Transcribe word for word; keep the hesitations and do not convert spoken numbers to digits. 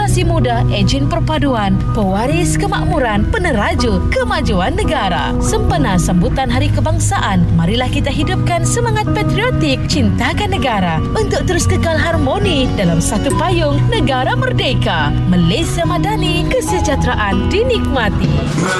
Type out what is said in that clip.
generasi muda, ejen perpaduan, pewaris kemakmuran, peneraja kemajuan negara. Sempena sambutan Hari Kebangsaan, marilah kita hidupkan semangat patriotik, cintakan negara untuk terus kekal harmoni dalam satu payung negara merdeka. Malaysia Madani, kesejahteraan dinikmati.